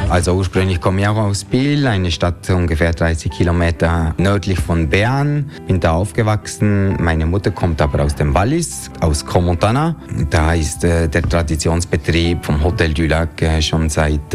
Also ursprünglich komme ich auch aus Biel, eine Stadt ungefähr 30 Kilometer nördlich von Bern. Bin da aufgewachsen. Meine Mutter kommt aber aus dem Wallis, aus Crans-Montana. Da ist der Traditionsbetrieb vom Hotel du Lac schon seit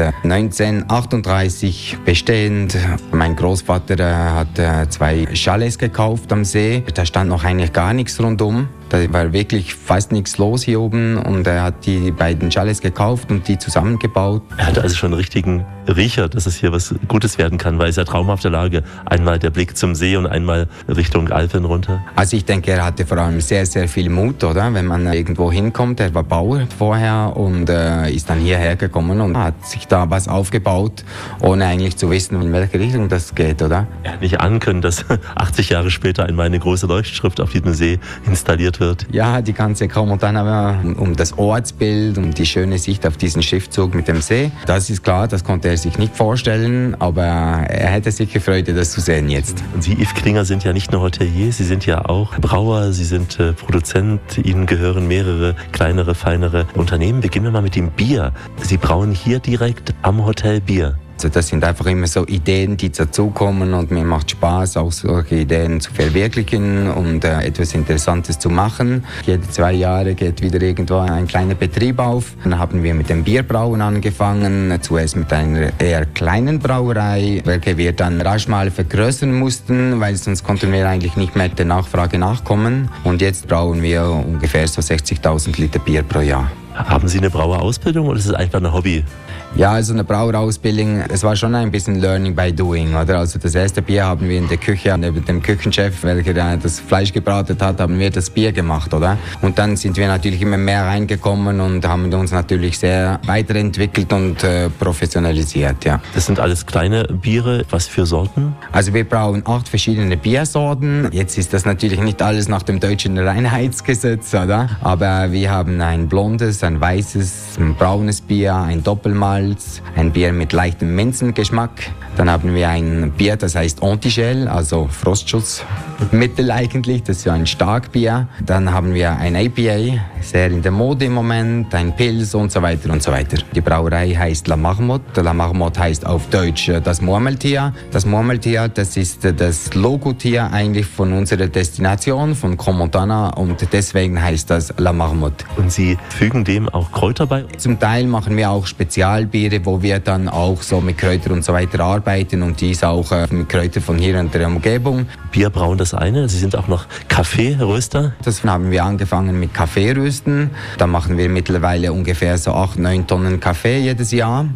1938 bestehend. Mein Großvater hat 2 Chalets gekauft am See. Da stand noch eigentlich gar nichts rundum. Da war wirklich fast nichts los hier oben und er hat die beiden Chalets gekauft und die zusammengebaut. Er hatte also schon einen richtigen Riecher, dass es hier was Gutes werden kann, weil es ja traumhafte Lage. Einmal der Blick zum See und einmal Richtung Alpen runter. Also ich denke, er hatte vor allem sehr, sehr viel Mut, oder? Wenn man irgendwo hinkommt, er war Bauer vorher und ist dann hierher gekommen und hat sich da was aufgebaut, ohne eigentlich zu wissen, in welche Richtung das geht, oder? Er hat nicht ahnen können, dass 80 Jahre später einmal eine große Leuchtschrift auf diesem See installiert wird. Ja, die ganze Crans-Montana um das Ortsbild, um die schöne Sicht auf diesen Schiffzug mit dem See. Das ist klar, das konnte er sich nicht vorstellen, aber er hätte sicher Freude, das zu sehen jetzt. Und Sie, Yves Klinger, sind ja nicht nur Hotelier, Sie sind ja auch Brauer, Sie sind Produzent, Ihnen gehören mehrere kleinere, feinere Unternehmen. Beginnen wir mal mit dem Bier. Sie brauen hier direkt am Hotel Bier. Also das sind einfach immer so Ideen, die dazukommen und mir macht Spaß, auch solche Ideen zu verwirklichen und etwas Interessantes zu machen. Jede 2 Jahre geht wieder irgendwo ein kleiner Betrieb auf. Dann haben wir mit dem Bierbrauen angefangen, zuerst mit einer eher kleinen Brauerei, welche wir dann rasch mal vergrößern mussten, weil sonst konnten wir eigentlich nicht mehr der Nachfrage nachkommen. Und jetzt brauen wir ungefähr so 60.000 Liter Bier pro Jahr. Haben Sie eine Brauerausbildung oder ist es einfach ein Hobby? Ja, also eine Brauerausbildung, es war schon ein bisschen Learning by Doing, oder? Also das erste Bier haben wir in der Küche, neben dem Küchenchef, welcher das Fleisch gebratet hat, haben wir das Bier gemacht, oder? Und dann sind wir natürlich immer mehr reingekommen und haben uns natürlich sehr weiterentwickelt und professionalisiert, ja. Das sind alles kleine Biere, was für Sorten? Also wir brauen 8 verschiedene Biersorten. Jetzt ist das natürlich nicht alles nach dem deutschen Reinheitsgesetz, oder? Aber wir haben ein blondes, ein weißes, ein braunes Bier, ein Doppelmalz, ein Bier mit leichtem Minzengeschmack. Dann haben wir ein Bier, das heißt Antigel, also Frostschutzmittel eigentlich. Das ist ja ein Starkbier. Dann haben wir ein IPA, sehr in der Mode im Moment, ein Pils und so weiter und so weiter. Die Brauerei heißt La Marmotte. La Marmotte heißt auf Deutsch das Murmeltier. Das Murmeltier, das ist das Logotier eigentlich von unserer Destination, von Crans-Montana, und deswegen heißt das La Marmotte. Und Sie fügen dem auch Kräuter bei? Zum Teil machen wir auch Spezialbiere, wo wir dann auch so mit Kräutern und so weiter arbeiten und dies auch mit Kräutern von hier in der Umgebung. Bierbrauen das eine, Sie sind auch noch Kaffeeröster? Das haben wir angefangen mit Kaffeerösten. Da machen wir mittlerweile ungefähr so 8-9 Tonnen Kaffee jedes Jahr.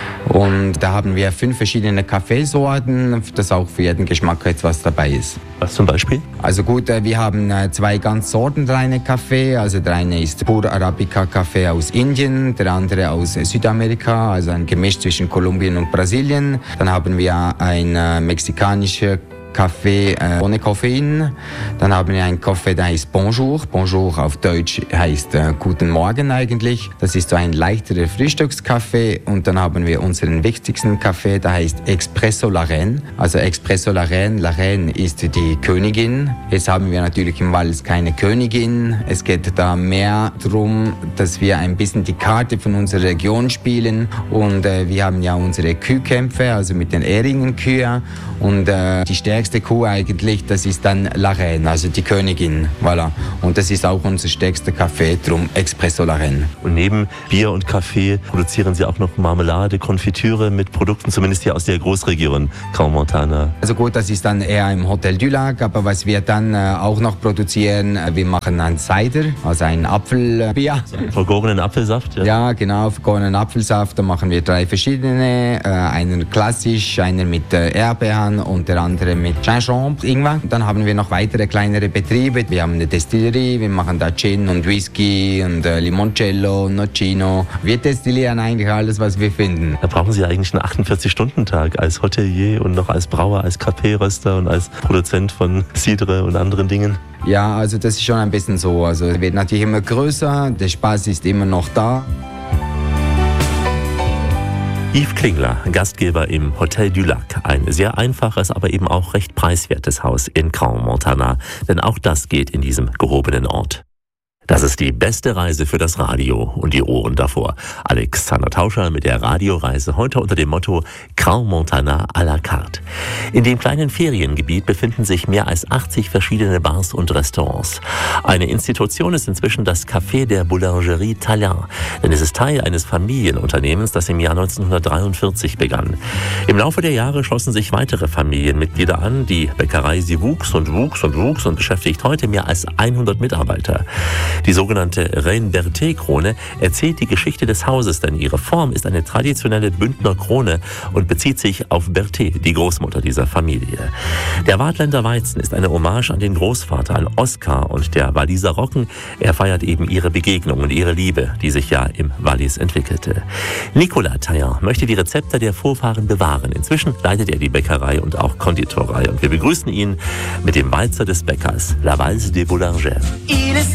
Und da haben wir 5 verschiedene Kaffeesorten, dass auch für jeden Geschmack etwas dabei ist. Was zum Beispiel? Also gut, wir haben 2 ganz sortenreine Kaffee. Also der eine ist Pur Arabica Kaffee aus Indien, der andere aus Südamerika, also ein Gemisch zwischen Kolumbien und Brasilien. Dann haben wir ein mexikanischer Kaffee ohne Koffein. Dann haben wir einen Kaffee, der heißt Bonjour. Bonjour auf Deutsch heißt Guten Morgen eigentlich. Das ist so ein leichterer Frühstückskaffee. Und dann haben wir unseren wichtigsten Kaffee, der heißt Espresso La Reine. Also Espresso La Reine. La Reine ist die Königin. Jetzt haben wir natürlich im Wallis keine Königin. Es geht da mehr darum, dass wir ein bisschen die Karte von unserer Region spielen. Und wir haben ja unsere Kühkämpfe, also mit den Ehringenkühen. Und die stärkste Kuh eigentlich, das ist dann La Reine, also die Königin. Voilà. Und das ist auch unser stärkster Kaffee, drum Espresso La Reine. Und neben Bier und Kaffee produzieren Sie auch noch Marmelade, Konfitüre mit Produkten, zumindest hier aus der Großregion Crans-Montana. Also gut, das ist dann eher im Hotel du Lac, aber was wir dann auch noch produzieren, wir machen einen Cider, also ein Apfelbier. Vergorenen Apfelsaft? Ja, ja, genau, vergorenen Apfelsaft. Da machen wir 3 verschiedene, einer klassisch, einer mit Erdbeeren und der andere mit Gingembre, Ingwer. Dann haben wir noch weitere kleinere Betriebe. Wir haben eine Destillerie, wir machen da Gin und Whisky und Limoncello, Nocino. Wir destillieren eigentlich alles, was wir finden. Da brauchen Sie eigentlich einen 48-Stunden-Tag als Hotelier und noch als Brauer, als Kaffeeröster und als Produzent von Cidre und anderen Dingen. Ja, also das ist schon ein bisschen so. Also es wird natürlich immer größer, der Spaß ist immer noch da. Yves Klingler, Gastgeber im Hotel du Lac. Ein sehr einfaches, aber eben auch recht preiswertes Haus in Crans-Montana. Denn auch das geht in diesem gehobenen Ort. Das ist die beste Reise für das Radio und die Ohren davor. Alexander Tauscher mit der Radioreise heute unter dem Motto Grand Montana à la carte. In dem kleinen Feriengebiet befinden sich mehr als 80 verschiedene Bars und Restaurants. Eine Institution ist inzwischen das Café der Boulangerie Talin, denn es ist Teil eines Familienunternehmens, das im Jahr 1943 begann. Im Laufe der Jahre schlossen sich weitere Familienmitglieder an. Die Bäckerei, sie wuchs und beschäftigt heute mehr als 100 Mitarbeiter. Die sogenannte Reine-Berthet-Krone erzählt die Geschichte des Hauses, denn ihre Form ist eine traditionelle Bündner Krone und bezieht sich auf Berthet, die Großmutter dieser Familie. Der Waadtländer Weizen ist eine Hommage an den Großvater, an Oskar, und der Walliser Roggen, er feiert eben ihre Begegnung und ihre Liebe, die sich ja im Wallis entwickelte. Nicolas Taillant möchte die Rezepte der Vorfahren bewahren. Inzwischen leitet er die Bäckerei und auch Konditorei und wir begrüßen ihn mit dem Walzer des Bäckers, La Valse des Boulangers.